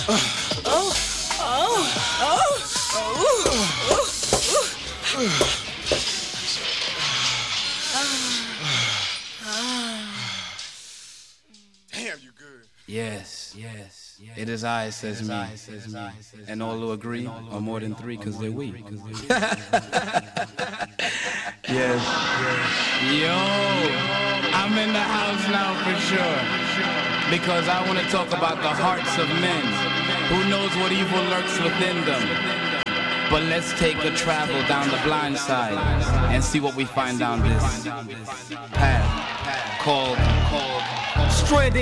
Damn, you good. Yes. It is I, says me. And all who agree are more than three, cause they're we. Yes. Yo, I'm in the house now for sure. Because I want to talk about the hearts of men. Who knows what evil lurks within them? But let's take a travel down the blind side and see what we find down this path called Straight